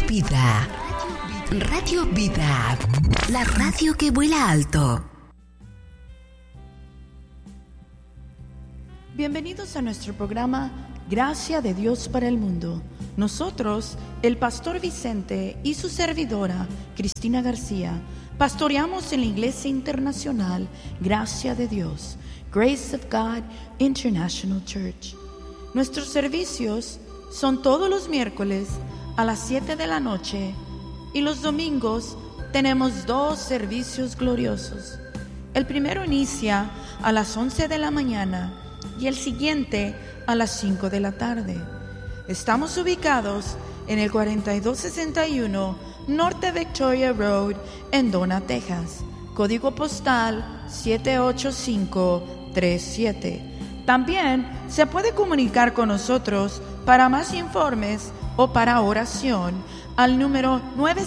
Vida. Radio Vida. La radio que vuela alto. Bienvenidos a nuestro programa Gracia de Dios para el Mundo. Nosotros, el pastor Vicente y su servidora Cristina García, pastoreamos en la Iglesia Internacional Gracia de Dios, Grace of God International Church. Nuestros servicios son todos los miércoles a las 7 de la noche y los domingos tenemos 2 servicios gloriosos. El primero inicia a las 11 de la mañana y el siguiente a las 5 de la tarde. Estamos ubicados en el 4261 Norte Victoria Road en Donna, Texas, código postal 78537. También se puede comunicar con nosotros para más informes o para oración al número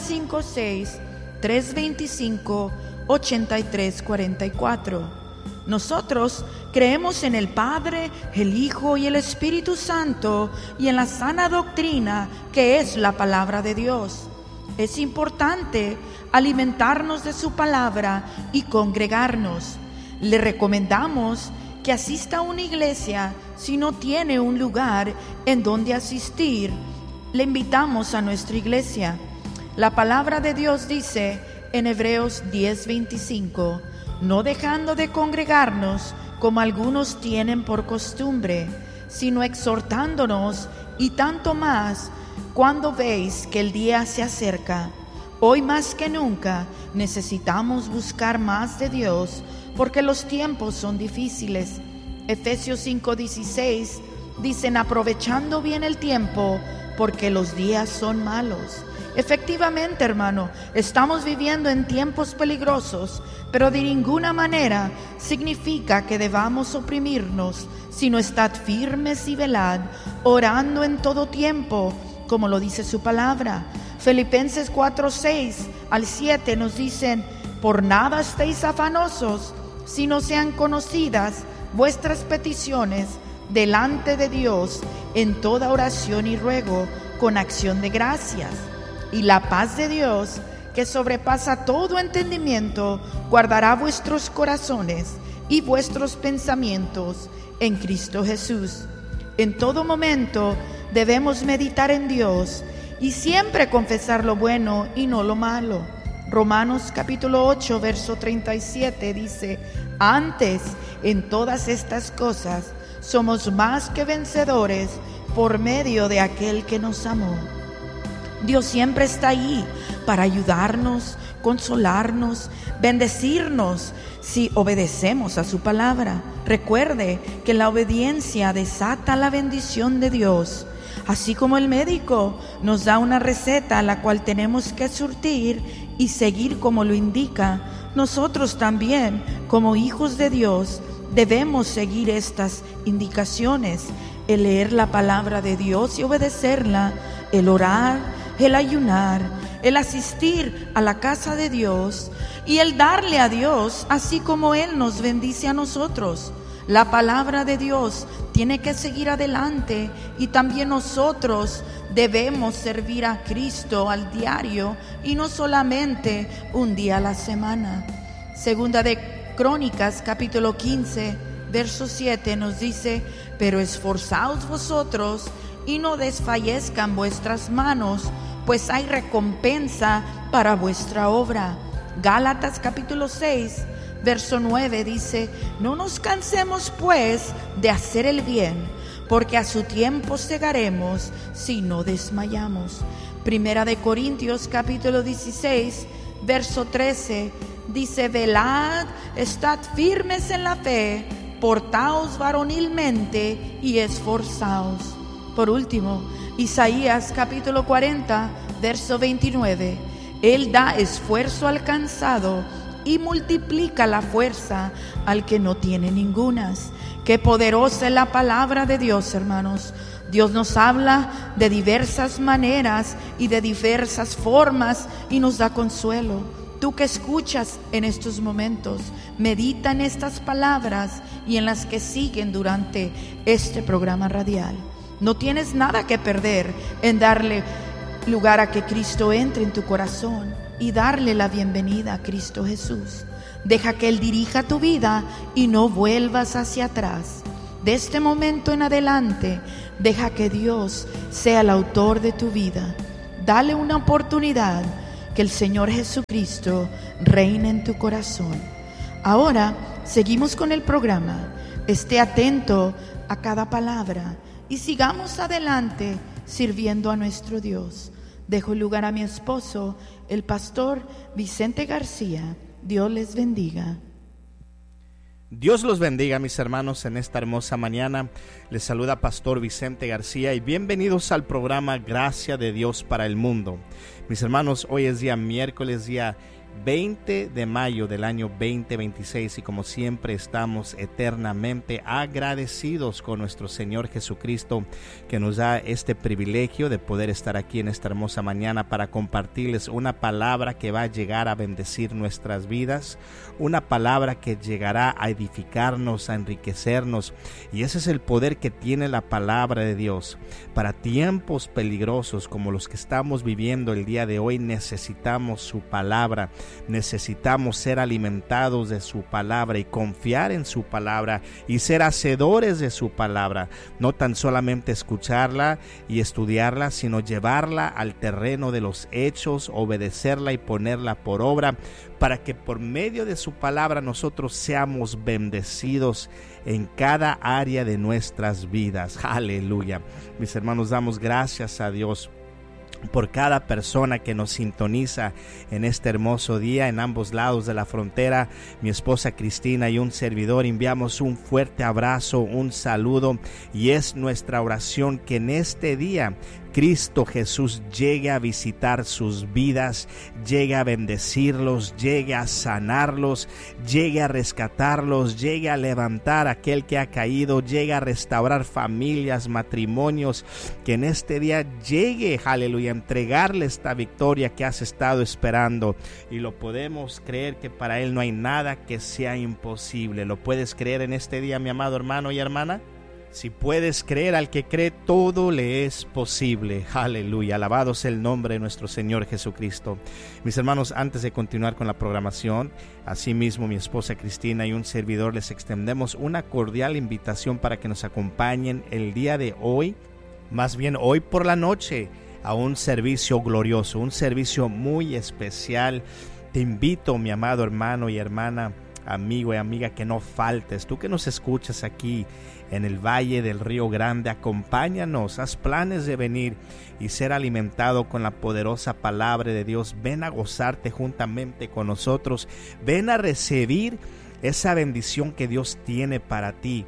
956-325-8344. Nosotros creemos en el Padre, el Hijo y el Espíritu Santo y en la sana doctrina que es la palabra de Dios. Es importante alimentarnos de su palabra y congregarnos. Le recomendamos que asista a una iglesia si no tiene un lugar en donde asistir. Le invitamos a nuestra iglesia. La palabra de Dios dice en Hebreos 10:25, no dejando de congregarnos como algunos tienen por costumbre, sino exhortándonos, y tanto más cuando veis que el día se acerca. Hoy más que nunca necesitamos buscar más de Dios porque los tiempos son difíciles. Efesios 5:16 dicen, aprovechando bien el tiempo porque los días son malos. Efectivamente, hermano, estamos viviendo en tiempos peligrosos, pero de ninguna manera significa que debamos oprimirnos, sino estad firmes y velad, orando en todo tiempo, como lo dice su palabra. Filipenses 4:6-7 nos dicen, por nada estéis afanosos, sino sean conocidas vuestras peticiones delante de Dios en toda oración y ruego, con acción de gracias. Y la paz de Dios, que sobrepasa todo entendimiento, guardará vuestros corazones y vuestros pensamientos en Cristo Jesús. En todo momento debemos meditar en Dios y siempre confesar lo bueno y no lo malo. Romanos capítulo 8, verso 37 dice, antes, en todas estas cosas, somos más que vencedores por medio de aquel que nos amó. Dios siempre está ahí para ayudarnos, consolarnos, bendecirnos si obedecemos a su palabra. Recuerde que la obediencia desata la bendición de Dios. Así como el médico nos da una receta a la cual tenemos que surtir y seguir como lo indica, nosotros también, como hijos de Dios, debemos seguir estas indicaciones: el leer la palabra de Dios y obedecerla, el orar, el ayunar, el asistir a la casa de Dios y el darle a Dios así como Él nos bendice a nosotros. La palabra de Dios tiene que seguir adelante y también nosotros debemos servir a Cristo al diario y no solamente un día a la semana. Segunda de Crónicas capítulo 15 verso 7 nos dice, pero esforzaos vosotros y no desfallezcan vuestras manos, pues hay recompensa para vuestra obra. Gálatas capítulo 6 verso 9 dice, no nos cansemos pues de hacer el bien, porque a su tiempo segaremos si no desmayamos. Primera de Corintios capítulo 16 verso 13 dice, velad, estad firmes en la fe, portaos varonilmente y esforzaos. Por último, Isaías capítulo 40 verso 29, Él da esfuerzo al cansado y multiplica la fuerza al que no tiene ningunas. Qué poderosa es la palabra de Dios, hermanos. Dios nos habla de diversas maneras y de diversas formas y nos da consuelo. Tú que escuchas en estos momentos, medita en estas palabras y en las que siguen durante este programa radial. No tienes nada que perder en darle lugar a que Cristo entre en tu corazón y darle la bienvenida a Cristo Jesús. Deja que Él dirija tu vida y no vuelvas hacia atrás. De este momento en adelante, deja que Dios sea el autor de tu vida. Dale una oportunidad, que el Señor Jesucristo reine en tu corazón. Ahora seguimos con el programa. Esté atento a cada palabra y sigamos adelante sirviendo a nuestro Dios. Dejo lugar a mi esposo, el pastor Vicente García. Dios les bendiga. Dios los bendiga, mis hermanos, en esta hermosa mañana. Les saluda Pastor Vicente García y bienvenidos al programa Gracia de Dios para el Mundo. Mis hermanos, hoy es día miércoles, día 20 de mayo del año 2026 y como siempre estamos eternamente agradecidos con nuestro Señor Jesucristo, que nos da este privilegio de poder estar aquí en esta hermosa mañana para compartirles una palabra que va a llegar a bendecir nuestras vidas, una palabra que llegará a edificarnos, a enriquecernos, y ese es el poder que tiene la palabra de Dios. Para tiempos peligrosos como los que estamos viviendo el día de hoy, necesitamos su palabra. Necesitamos ser alimentados de su palabra y confiar en su palabra y ser hacedores de su palabra, no tan solamente escucharla y estudiarla, sino llevarla al terreno de los hechos, obedecerla y ponerla por obra, para que por medio de su palabra nosotros seamos bendecidos en cada área de nuestras vidas. Aleluya. Mis hermanos, damos gracias a Dios por cada persona que nos sintoniza en este hermoso día en ambos lados de la frontera. Mi esposa Cristina y un servidor enviamos un fuerte abrazo, un saludo, y es nuestra oración que en este día Cristo Jesús llegue a visitar sus vidas, llegue a bendecirlos, llegue a sanarlos, llegue a rescatarlos, llegue a levantar a aquel que ha caído, llegue a restaurar familias, matrimonios, que en este día llegue, aleluya, a entregarle esta victoria que has estado esperando. Y lo podemos creer que para Él no hay nada que sea imposible. ¿Lo puedes creer en este día, mi amado hermano y hermana? Si puedes creer, al que cree todo le es posible. Aleluya, alabado sea el nombre de nuestro Señor Jesucristo. Mis hermanos, antes de continuar con la programación, asimismo mi esposa Cristina y un servidor les extendemos una cordial invitación para que nos acompañen el día de hoy, más bien hoy por la noche, a un servicio glorioso, un servicio muy especial. Te invito, mi amado hermano y hermana, amigo y amiga, que no faltes. Tú que nos escuchas aquí en el Valle del Río Grande, acompáñanos, haz planes de venir y ser alimentado con la poderosa palabra de Dios. Ven a gozarte juntamente con nosotros, ven a recibir esa bendición que Dios tiene para ti.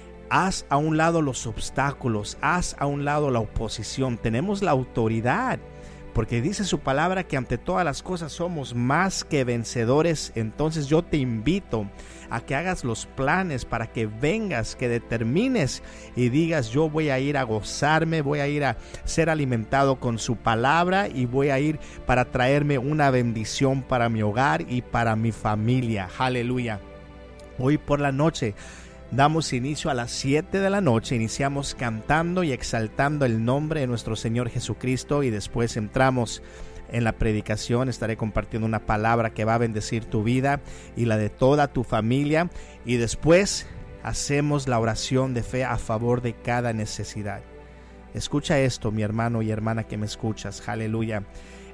Haz a un lado los obstáculos, haz a un lado la oposición. Tenemos la autoridad, porque dice su palabra que ante todas las cosas somos más que vencedores. Entonces yo te invito a que hagas los planes para que vengas, que determines y digas: yo voy a ir a gozarme, voy a ir a ser alimentado con su palabra y voy a ir para traerme una bendición para mi hogar y para mi familia. Aleluya. Hoy por la noche damos inicio a las 7 de la noche, iniciamos cantando y exaltando el nombre de nuestro Señor Jesucristo y después entramos en la predicación. Estaré compartiendo una palabra que va a bendecir tu vida y la de toda tu familia, y después hacemos la oración de fe a favor de cada necesidad. Escucha esto, mi hermano y hermana que me escuchas, aleluya.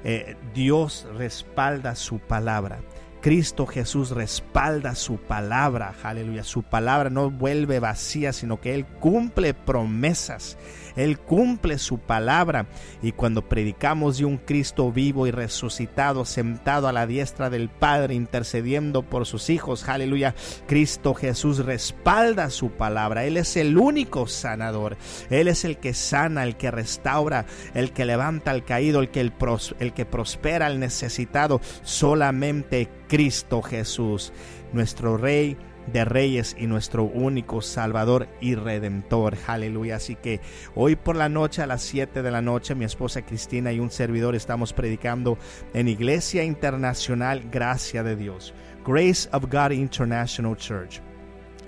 Dios respalda su palabra. Cristo Jesús respalda su palabra, aleluya. Su palabra no vuelve vacía, sino que Él cumple promesas. Él cumple su palabra, y cuando predicamos de un Cristo vivo y resucitado, sentado a la diestra del Padre, intercediendo por sus hijos, aleluya, Cristo Jesús respalda su palabra. Él es el único sanador. Él es el que sana, el que restaura, el que levanta al caído, el que prospera al necesitado. Solamente Cristo Jesús, nuestro Rey de Reyes y nuestro único Salvador y Redentor, aleluya. Así que hoy por la noche a las 7 de la noche, mi esposa Cristina y un servidor estamos predicando en Iglesia Internacional Gracia de Dios, Grace of God International Church.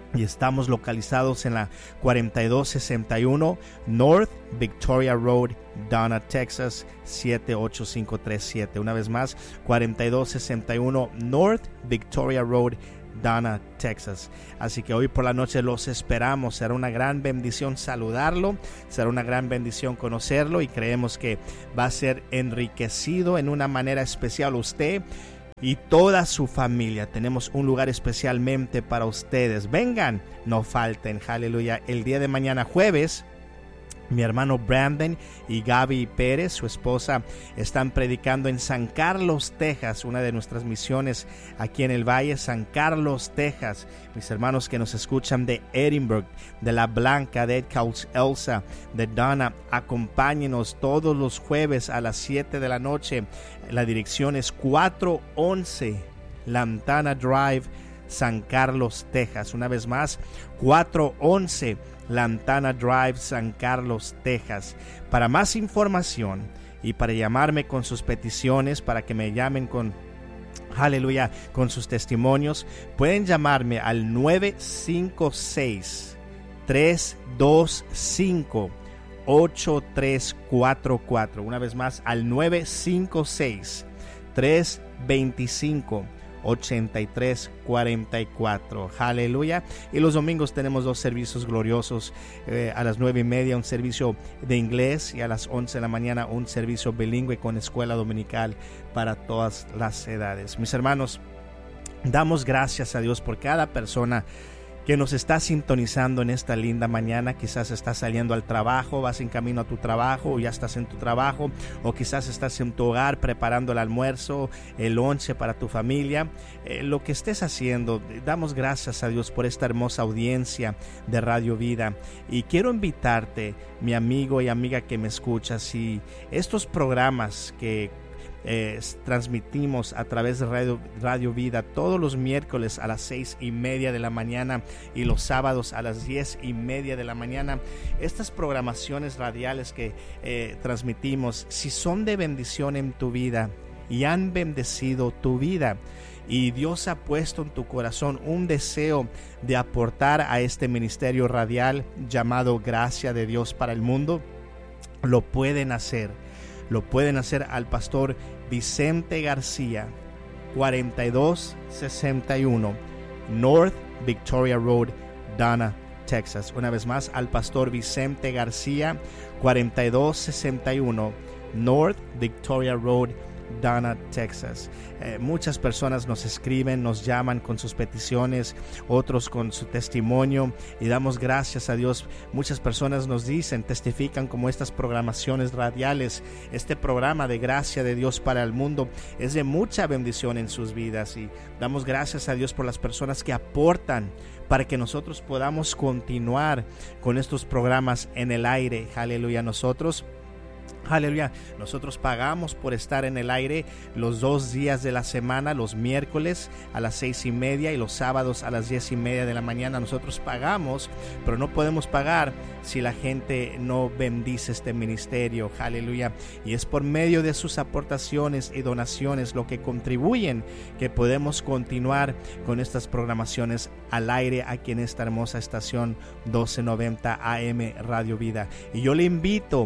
Y estamos localizados en la 4261 North Victoria Road, Donna, Texas 78537. Una vez más, 4261 North Victoria Road, Donna, Texas. Así que hoy por la noche los esperamos. Será una gran bendición saludarlo, será una gran bendición conocerlo, y creemos que va a ser enriquecido en una manera especial usted y toda su familia. Tenemos un lugar especialmente para ustedes. Vengan, no falten. Aleluya. El día de mañana, jueves, mi hermano Brandon y Gaby Pérez, su esposa, están predicando en San Carlos, Texas, una de nuestras misiones aquí en el Valle, San Carlos, Texas. Mis hermanos que nos escuchan de Edinburgh, de La Blanca, de Edcouch, Elsa, de Donna, acompáñenos todos los jueves a las 7 de la noche. La dirección es 411 Lantana Drive, San Carlos, Texas. Una vez más, 411 Lantana Drive, San Carlos, Texas. Para más información y para llamarme con sus peticiones, para que me llamen con, aleluya, con sus testimonios, pueden llamarme al 956-325-8344. Una vez más, al 956-325-8344. Aleluya. Y los domingos tenemos 2 servicios gloriosos, a las 9:30 un servicio de inglés, y a las 11 de la mañana un servicio bilingüe con escuela dominical para todas las edades. Mis hermanos, damos gracias a Dios por cada persona que nos está sintonizando en esta linda mañana. Quizás estás saliendo al trabajo, vas en camino a tu trabajo, o ya estás en tu trabajo, o quizás estás en tu hogar preparando el almuerzo, el lonche para tu familia. Lo que estés haciendo, damos gracias a Dios por esta hermosa audiencia de Radio Vida. Y quiero invitarte, mi amigo y amiga que me escuchas, y estos programas que transmitimos a través de Radio Vida todos los miércoles a las 6:30 de la mañana y los sábados a las 10:30 de la mañana. Estas programaciones radiales que transmitimos, si son de bendición en tu vida y han bendecido tu vida, y Dios ha puesto en tu corazón un deseo de aportar a este ministerio radial llamado Gracia de Dios para el Mundo, lo pueden hacer. Lo pueden hacer al pastor Vicente García, 4261 North Victoria Road, Donna, Texas. Una vez más, al pastor Vicente García, 4261 North Victoria Road, Donna, Texas. Muchas personas nos escriben, nos llaman con sus peticiones, otros con su testimonio, y damos gracias a Dios. Muchas personas nos dicen, testifican como estas programaciones radiales, este programa de Gracia de Dios para el Mundo es de mucha bendición en sus vidas, y damos gracias a Dios por las personas que aportan para que nosotros podamos continuar con estos programas en el aire. Aleluya. Aleluya, nosotros pagamos por estar en el aire los 2 días de la semana, los miércoles a las 6:30 y los sábados a las 10:30 de la mañana. Nosotros pagamos, pero no podemos pagar si la gente no bendice este ministerio. Aleluya. Y es por medio de sus aportaciones y donaciones lo que contribuyen que podemos continuar con estas programaciones al aire aquí en esta hermosa estación 1290 AM Radio Vida. Y yo le invito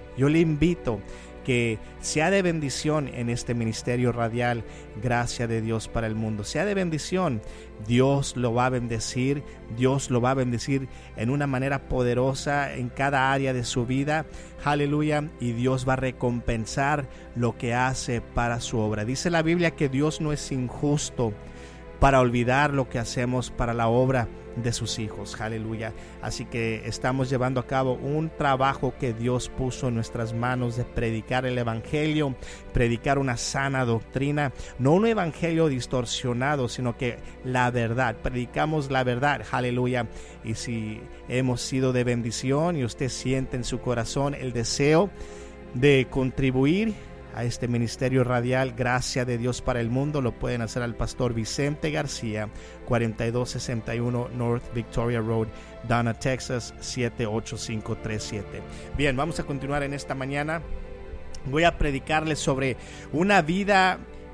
que sea de bendición en este ministerio radial, Gracia de Dios para el Mundo. Sea de bendición. Dios lo va a bendecir. Dios lo va a bendecir en una manera poderosa en cada área de su vida. Aleluya. Y Dios va a recompensar lo que hace para su obra. Dice la Biblia que Dios no es injusto para olvidar lo que hacemos para la obra de sus hijos. Aleluya. Así que estamos llevando a cabo un trabajo que Dios puso en nuestras manos, de predicar el evangelio, predicar una sana doctrina, no un evangelio distorsionado, sino que la verdad. Predicamos la verdad. Aleluya. Y si hemos sido de bendición y usted siente en su corazón el deseo de contribuir a este ministerio radial, Gracia de Dios para el Mundo, lo pueden hacer al pastor Vicente García, 4261 North Victoria Road, Donna, Texas 78537. Bien, vamos a continuar en esta mañana. Voy a predicarles sobre una vida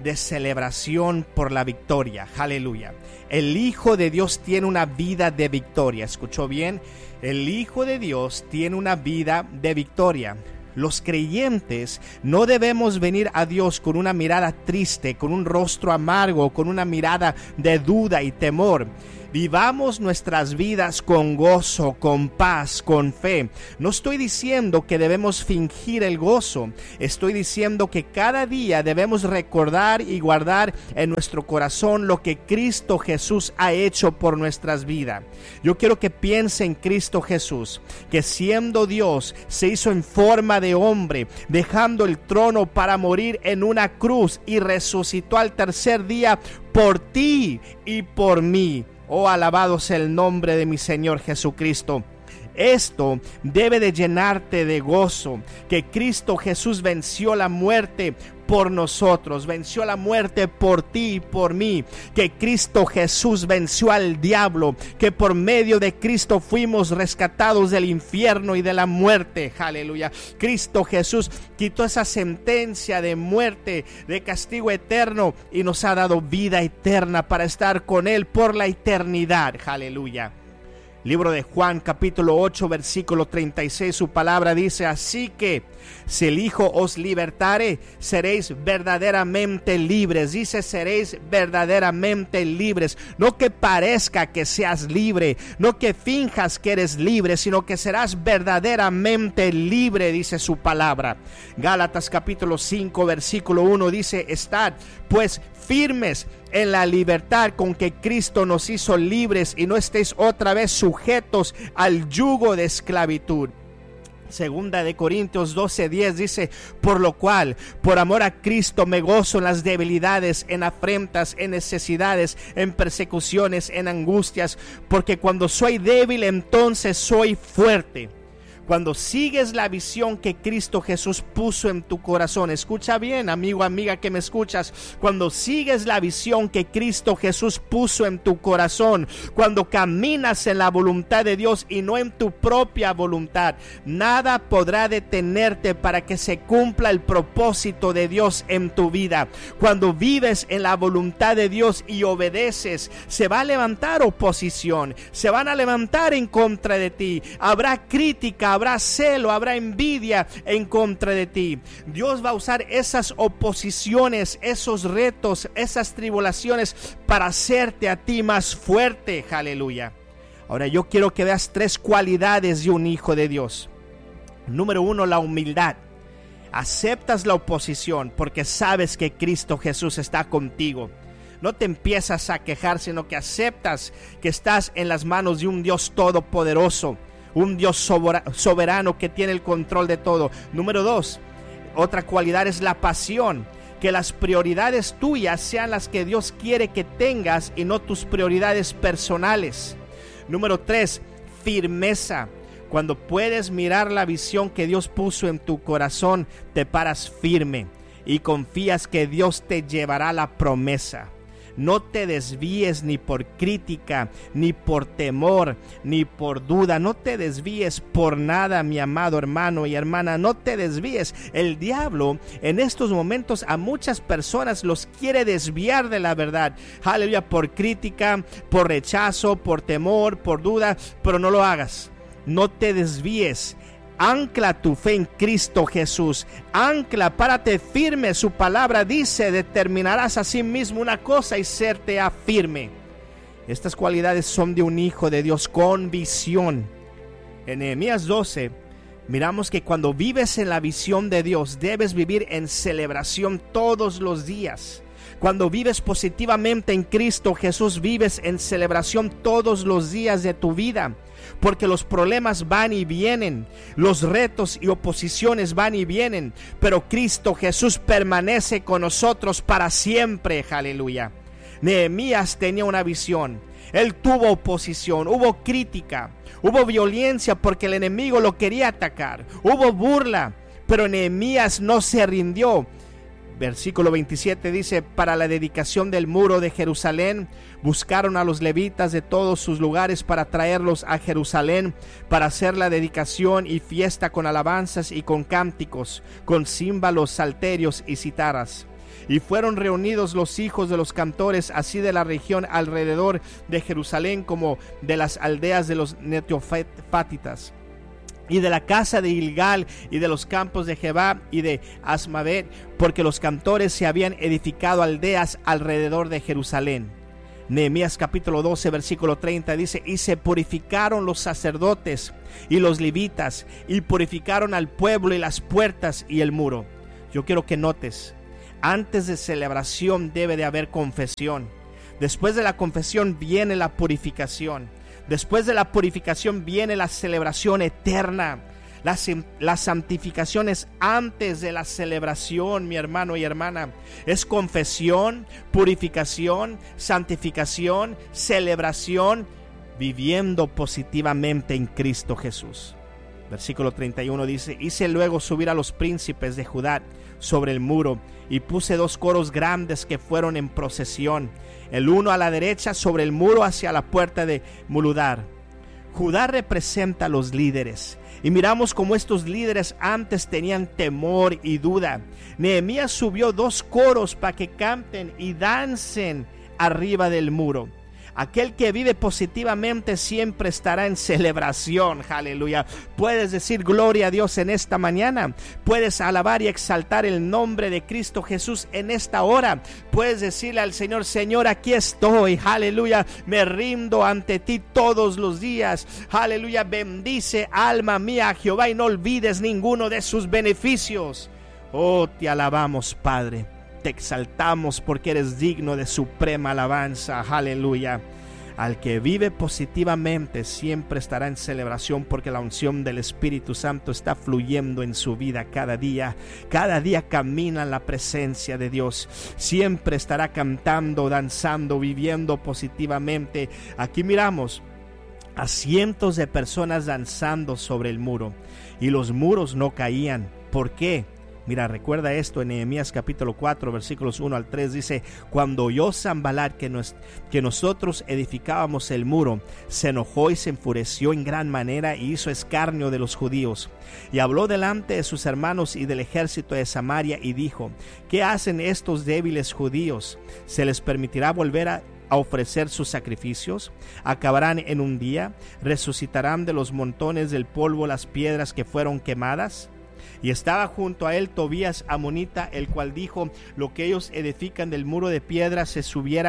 de celebración por la victoria. Aleluya. El Hijo de Dios tiene una vida de victoria. ¿Escuchó bien? El Hijo de Dios tiene una vida de victoria. Los creyentes no debemos venir a Dios con una mirada triste, con un rostro amargo, con una mirada de duda y temor. Vivamos nuestras vidas con gozo, con paz, con fe. No estoy diciendo que debemos fingir el gozo. Estoy diciendo que cada día debemos recordar y guardar en nuestro corazón lo que Cristo Jesús ha hecho por nuestras vidas. Yo quiero que piense en Cristo Jesús, que siendo Dios se hizo en forma de hombre, dejando el trono para morir en una cruz y resucitó al tercer día por ti y por mí. Oh, alabado sea el nombre de mi Señor Jesucristo. Esto debe de llenarte de gozo, que Cristo Jesús venció la muerte por nosotros, venció la muerte por ti y por mí, que Cristo Jesús venció al diablo, que por medio de Cristo fuimos rescatados del infierno y de la muerte. Aleluya. Cristo Jesús quitó esa sentencia de muerte, de castigo eterno, y nos ha dado vida eterna para estar con Él por la eternidad. Aleluya. Libro de Juan, capítulo 8, versículo 36, su palabra dice: así que si el Hijo os libertare, seréis verdaderamente libres. Dice, seréis verdaderamente libres. No que parezca que seas libre, no que finjas que eres libre, sino que serás verdaderamente libre, dice su palabra. Gálatas capítulo 5, versículo 1 dice: estad pues firmes en la libertad con que Cristo nos hizo libres, y no estéis otra vez sujetos al yugo de esclavitud. Segunda de Corintios 12:10 dice: por lo cual, por amor a Cristo, me gozo en las debilidades, en afrentas, en necesidades, en persecuciones, en angustias, porque cuando soy débil, entonces soy fuerte. Cuando sigues la visión que Cristo Jesús puso en tu corazón, escucha bien, amigo, amiga que me escuchas, cuando sigues la visión que Cristo Jesús puso en tu corazón, cuando caminas en la voluntad de Dios y no en tu propia voluntad, nada podrá detenerte para que se cumpla el propósito de Dios en tu vida. Cuando vives en la voluntad de Dios y obedeces, se va a levantar oposición, se van a levantar en contra de ti, habrá crítica, habrá celo, habrá envidia en contra de ti. Dios va a usar esas oposiciones, esos retos, esas tribulaciones para hacerte a ti más fuerte. Aleluya. Ahora yo quiero que veas 3 cualidades de un hijo de Dios. Número 1, la humildad. Aceptas la oposición porque sabes que Cristo Jesús está contigo. No te empiezas a quejar, sino que aceptas que estás en las manos de un Dios todopoderoso, un Dios soberano que tiene el control de todo. Número 2, otra cualidad es la pasión. Que las prioridades tuyas sean las que Dios quiere que tengas y no tus prioridades personales. Número 3, firmeza. Cuando puedes mirar la visión que Dios puso en tu corazón, te paras firme y confías que Dios te llevará a la promesa. No te desvíes ni por crítica, ni por temor, ni por duda. No te desvíes por nada, mi amado hermano y hermana. No te desvíes. El diablo en estos momentos a muchas personas los quiere desviar de la verdad. Aleluya, por crítica, por rechazo, por temor, por duda. Pero no lo hagas. No te desvíes. Ancla tu fe en Cristo Jesús. Ancla, párate firme. Su palabra dice: determinarás a sí mismo una cosa y serte firme. Estas cualidades son de un hijo de Dios con visión. En Nehemías 12 miramos que cuando vives en la visión de Dios, debes vivir en celebración todos los días. Cuando vives positivamente en Cristo Jesús, vives en celebración todos los días de tu vida. Porque los problemas van y vienen, los retos y oposiciones van y vienen, pero Cristo Jesús permanece con nosotros para siempre. Aleluya. Nehemías tenía una visión. Él tuvo oposición, hubo crítica, hubo violencia porque el enemigo lo quería atacar, hubo burla, pero Nehemías no se rindió. Versículo 27 dice: para la dedicación del muro de Jerusalén, buscaron a los levitas de todos sus lugares para traerlos a Jerusalén, para hacer la dedicación y fiesta con alabanzas y con cánticos, con címbalos, salterios y citaras. Y fueron reunidos los hijos de los cantores, así de la región alrededor de Jerusalén como de las aldeas de los netofatitas, y de la casa de Gilgal, y de los campos de Jebá y de Asmavet, porque los cantores se habían edificado aldeas alrededor de Jerusalén. Nehemías capítulo 12 versículo 30 dice: y se purificaron los sacerdotes y los levitas, y purificaron al pueblo y las puertas y el muro. Yo quiero que notes, antes de celebración debe de haber confesión. Después de la confesión viene la purificación. Después de la purificación viene la celebración eterna. La santificación es antes de la celebración, mi hermano y hermana. Es confesión, purificación, santificación, celebración, viviendo positivamente en Cristo Jesús. Versículo 31 dice: hice luego subir a los príncipes de Judá sobre el muro, y puse 2 coros grandes que fueron en procesión, el uno a la derecha sobre el muro hacia la puerta de Muludar. Judá representa a los líderes, y miramos cómo estos líderes antes tenían temor y duda. Nehemías subió 2 coros para que canten y dancen arriba del muro. Aquel que vive positivamente siempre estará en celebración. Aleluya. Puedes decir gloria a Dios en esta mañana. Puedes alabar y exaltar el nombre de Cristo Jesús en esta hora. Puedes decirle al Señor: Señor, aquí estoy. Aleluya. Me rindo ante ti todos los días. Aleluya. Bendice, alma mía, a Jehová, y no olvides ninguno de sus beneficios. Oh, te alabamos, Padre. Te exaltamos porque eres digno de suprema alabanza. Aleluya. Al que vive positivamente siempre estará en celebración, porque la unción del Espíritu Santo está fluyendo en su vida cada día. Cada día camina en la presencia de Dios. Siempre estará cantando, danzando, viviendo positivamente. Aquí miramos a cientos de personas danzando sobre el muro, y los muros no caían. ¿Por qué? Mira, recuerda esto en Nehemías capítulo 4 versículos 1 al 3, dice: cuando oyó Sanbalat que nosotros edificábamos el muro, se enojó y se enfureció en gran manera, y hizo escarnio de los judíos, y habló delante de sus hermanos y del ejército de Samaria, y dijo: ¿qué hacen estos débiles judíos? ¿Se les permitirá volver a ofrecer sus sacrificios? ¿Acabarán en un día? ¿Resucitarán de los montones del polvo las piedras que fueron quemadas? Y estaba junto a él Tobías amonita, el cual dijo: lo que ellos edifican del muro de piedra, si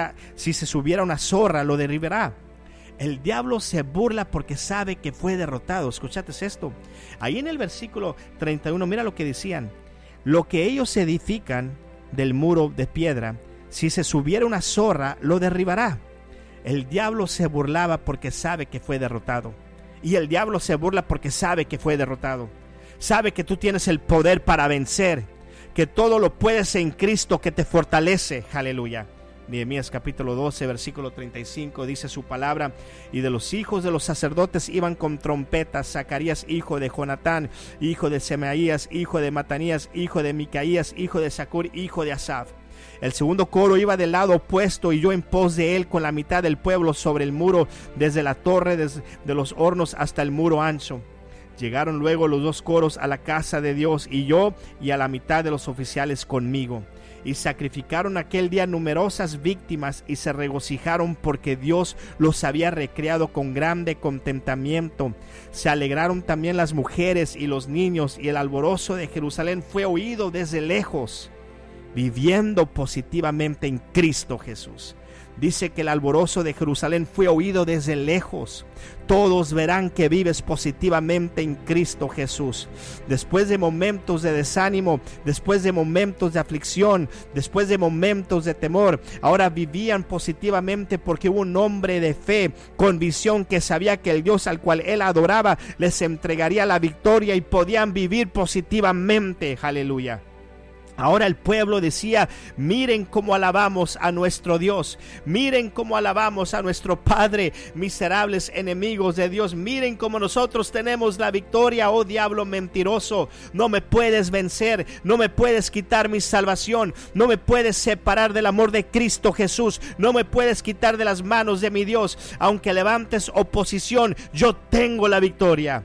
se subiera una zorra, lo derribará. El diablo se burla porque sabe que fue derrotado. Escúchate esto. Ahí en el versículo 31, mira lo que decían: lo que ellos edifican del muro de piedra, si se subiera una zorra, lo derribará. El diablo se burlaba porque sabe que fue derrotado. Y el diablo se burla porque sabe que fue derrotado. Sabe que tú tienes el poder para vencer, que todo lo puedes en Cristo que te fortalece. Aleluya. Nehemías capítulo 12 versículo 35 dice su palabra: y de los hijos de los sacerdotes iban con trompetas Zacarías hijo de Jonatán, hijo de Semaías, hijo de Matanías, hijo de Micaías, hijo de Zacur, hijo de Asaf. El segundo coro iba del lado opuesto, y yo en pos de él con la mitad del pueblo sobre el muro, desde la torre de los hornos hasta el muro ancho. Llegaron luego los 2 coros a la casa de Dios, y yo y a la mitad de los oficiales conmigo, y sacrificaron aquel día numerosas víctimas, y se regocijaron porque Dios los había recreado con grande contentamiento. Se alegraron también las mujeres y los niños, y el alborozo de Jerusalén fue oído desde lejos, viviendo positivamente en Cristo Jesús. Dice que el alborozo de Jerusalén fue oído desde lejos. Todos verán que vives positivamente en Cristo Jesús. Después de momentos de desánimo, después de momentos de aflicción, después de momentos de temor, ahora vivían positivamente porque hubo un hombre de fe con visión que sabía que el Dios al cual él adoraba les entregaría la victoria, y podían vivir positivamente. Aleluya. Ahora el pueblo decía: miren cómo alabamos a nuestro Dios, miren cómo alabamos a nuestro Padre, miserables enemigos de Dios, miren cómo nosotros tenemos la victoria. Oh diablo mentiroso, no me puedes vencer, no me puedes quitar mi salvación, no me puedes separar del amor de Cristo Jesús, no me puedes quitar de las manos de mi Dios. Aunque levantes oposición, yo tengo la victoria.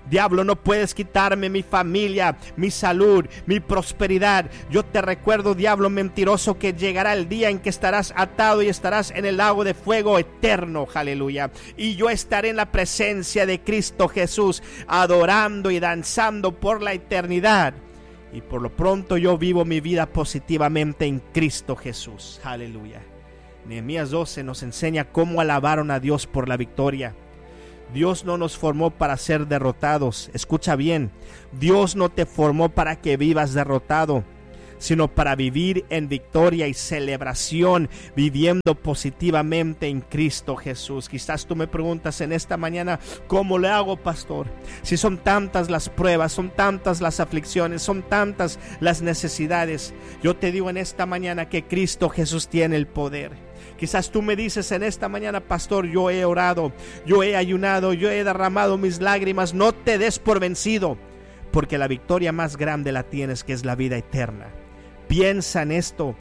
Diablo, no puedes quitarme mi familia, mi salud, mi prosperidad. Yo te recuerdo, diablo mentiroso, que llegará el día en que estarás atado y estarás en el lago de fuego eterno. Aleluya. Y yo estaré en la presencia de Cristo Jesús, adorando y danzando por la eternidad. Y por lo pronto yo vivo mi vida positivamente en Cristo Jesús. Aleluya. Nehemías 12 nos enseña cómo alabaron a Dios por la victoria. Dios no nos formó para ser derrotados. Escucha bien, Dios no te formó para que vivas derrotado, sino para vivir en victoria y celebración, viviendo positivamente en Cristo Jesús. Quizás tú me preguntas en esta mañana, ¿cómo le hago, pastor? Si son tantas las pruebas, son tantas las aflicciones, son tantas las necesidades. Yo te digo en esta mañana que Cristo Jesús tiene el poder. Quizás tú me dices en esta mañana, pastor, yo he orado, yo he ayunado, yo he derramado mis lágrimas. No te des por vencido, porque la victoria más grande la tienes, que es la vida eterna. Piensa en esto,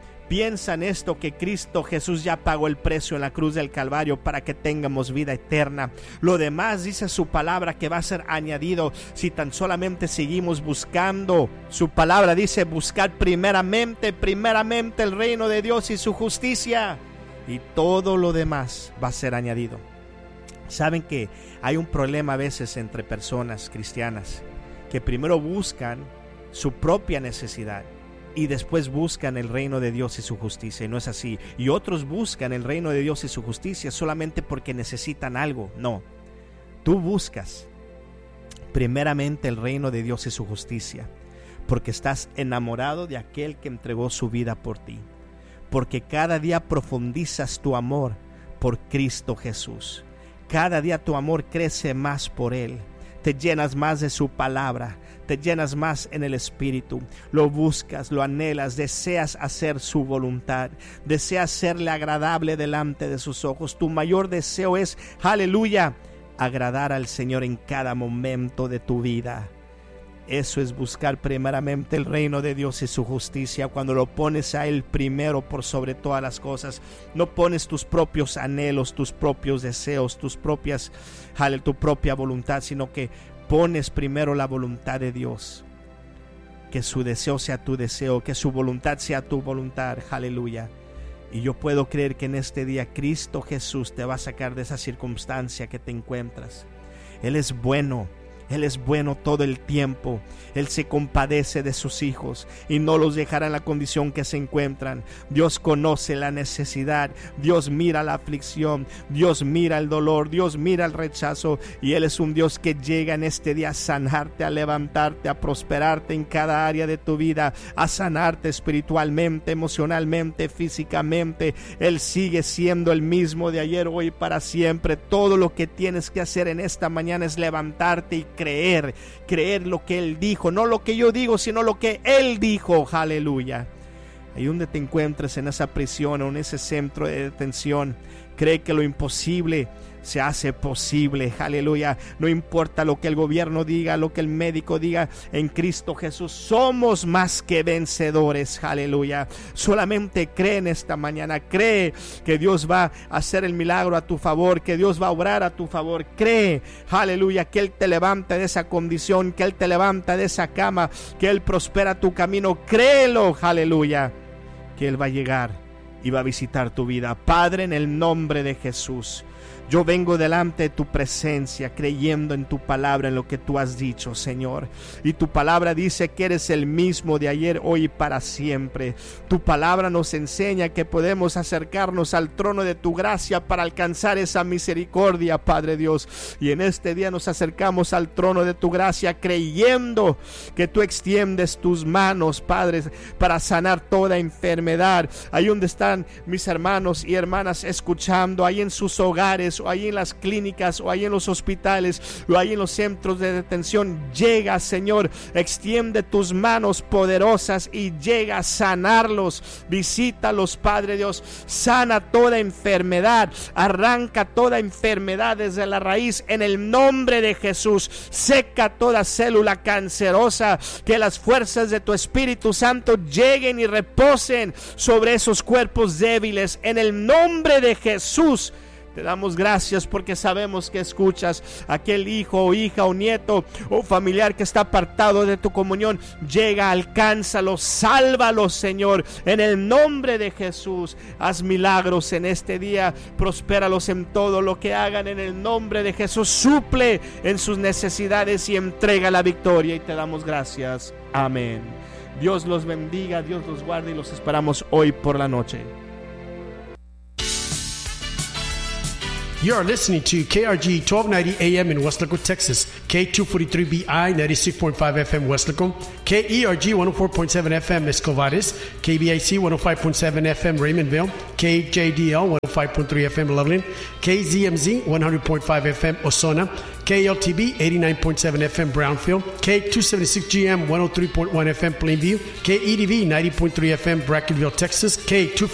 que Cristo Jesús ya pagó el precio en la cruz del Calvario para que tengamos vida eterna. Lo demás, dice su palabra, que va a ser añadido si tan solamente seguimos buscando. Su palabra dice, buscar primeramente el reino de Dios y su justicia, y todo lo demás va a ser añadido. Saben que hay un problema a veces entre personas cristianas que primero buscan su propia necesidad y después buscan el reino de Dios y su justicia, y no es así. Y otros buscan el reino de Dios y su justicia solamente porque necesitan algo. No, tú buscas primeramente el reino de Dios y su justicia porque estás enamorado de aquel que entregó su vida por ti, porque cada día profundizas tu amor por Cristo Jesús. Cada día tu amor crece más por Él. Te llenas más de su palabra, te llenas más en el Espíritu. Lo buscas, lo anhelas, deseas hacer su voluntad, deseas serle agradable delante de sus ojos. Tu mayor deseo es, aleluya, agradar al Señor en cada momento de tu vida. Eso es buscar primeramente el reino de Dios y su justicia. Cuando lo pones a Él primero por sobre todas las cosas, no pones tus propios anhelos, tus propios deseos, tu propia voluntad, sino que pones primero la voluntad de Dios. Que su deseo sea tu deseo, que su voluntad sea tu voluntad. Aleluya. Y yo puedo creer que en este día Cristo Jesús te va a sacar de esa circunstancia que te encuentras. Él es bueno. Él es bueno todo el tiempo. Él se compadece de sus hijos y no los dejará en la condición que se encuentran. Dios conoce la necesidad. Dios mira la aflicción. Dios mira el dolor. Dios mira el rechazo. Y Él es un Dios que llega en este día a sanarte, a levantarte, a prosperarte en cada área de tu vida, a sanarte espiritualmente, emocionalmente, físicamente. Él sigue siendo el mismo de ayer, hoy y para siempre. Todo lo que tienes que hacer en esta mañana es levantarte y creer lo que Él dijo, no lo que yo digo, sino lo que Él dijo. Aleluya. Ahí donde te encuentres, en esa prisión o en ese centro de detención, cree que lo imposible se hace posible. Aleluya. No importa lo que el gobierno diga, lo que el médico diga, en Cristo Jesús somos más que vencedores. Aleluya. Solamente cree en esta mañana. Cree que Dios va a hacer el milagro a tu favor, que Dios va a obrar a tu favor. Cree, aleluya, que Él te levanta de esa condición, que Él te levanta de esa cama, que Él prospera tu camino. Créelo, aleluya, que Él va a llegar y va a visitar tu vida. Padre, en el nombre de Jesús, yo vengo delante de tu presencia creyendo en tu palabra, en lo que tú has dicho, Señor. Y tu palabra dice que eres el mismo de ayer, hoy y para siempre. Tu palabra nos enseña que podemos acercarnos al trono de tu gracia para alcanzar esa misericordia, Padre Dios. Y en este día nos acercamos al trono de tu gracia creyendo que tú extiendes tus manos, Padre, para sanar toda enfermedad. Ahí donde están mis hermanos y hermanas escuchando, ahí en sus hogares, o ahí en las clínicas, o ahí en los hospitales, o ahí en los centros de detención, llega, Señor, extiende tus manos poderosas y llega a sanarlos. Visítalos, Padre Dios, sana toda enfermedad, arranca toda enfermedad desde la raíz en el nombre de Jesús. Seca toda célula cancerosa, que las fuerzas de tu Espíritu Santo lleguen y reposen sobre esos cuerpos débiles en el nombre de Jesús. Te damos gracias porque sabemos que escuchas a aquel hijo o hija o nieto o familiar que está apartado de tu comunión. Llega, alcánzalo, sálvalo, Señor, en el nombre de Jesús. Haz milagros en este día, prospéralos en todo lo que hagan en el nombre de Jesús. Suple en sus necesidades y entrega la victoria, y te damos gracias. Amén. Dios los bendiga, Dios los guarde, y los esperamos hoy por la noche. You are listening to KRG 1290 AM in Weslaco, Texas, K243BI 96.5 FM Weslaco, KERG 104.7 FM Escovares, KBIC 105.7 FM Raymondville, KJDL 105.3 FM Loveland, KZMZ 100.5 FM Osona, KLTB 89.7 FM Brownfield, K276GM 103.1 FM Plainview, KEDV 90.3 FM Brackenville, Texas, K2